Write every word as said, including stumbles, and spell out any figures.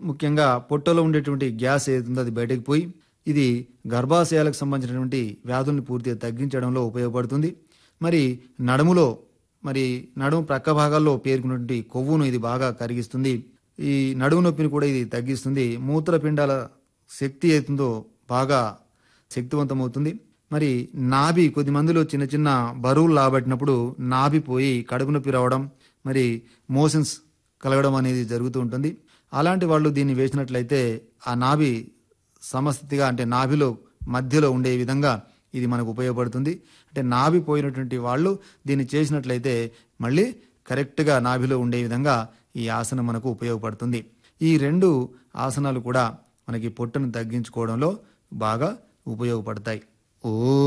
ముఖ్యంగా పొట్టలో ఉండేటువంటి గ్యాస్ ఏదైతుందో అది బయటకు పోయి ఇది గర్భాశయాలకు సంబంధించినటువంటి వ్యాధుల్ని పూర్తిగా తగ్గించడంలో ఉపయోగపడుతుంది. మరి నడుములో మరి నడుము ప్రక్క భాగాల్లో పేరుకున్నటువంటి కొవ్వును ఇది బాగా కరిగిస్తుంది. ఈ నడుము నొప్పిని కూడా ఇది తగ్గిస్తుంది. మూత్రపిండాల శక్తి ఏతుందో బాగా శక్తివంతమవుతుంది. మరి నాభి కొద్ది మందిలో చిన్న చిన్న బరువులు లాబట్టినప్పుడు నాభి పోయి కడుపు నొప్పి రావడం, మరి మోషన్స్ కలగడం అనేది జరుగుతూ ఉంటుంది. అలాంటి వాళ్ళు దీన్ని వేసినట్లయితే ఆ నాభి సమస్థితిగా అంటే నాభిలో మధ్యలో ఉండే విధంగా ఇది మనకు ఉపయోగపడుతుంది. అంటే నాభి పోయినటువంటి వాళ్ళు దీన్ని చేసినట్లయితే మళ్ళీ కరెక్ట్గా నాభిలో ఉండే విధంగా ఈ ఆసనం మనకు ఉపయోగపడుతుంది. ఈ రెండు ఆసనాలు కూడా మనకి పొట్టను తగ్గించుకోవడంలో బాగా ఉపయోగపడతాయి. ఓ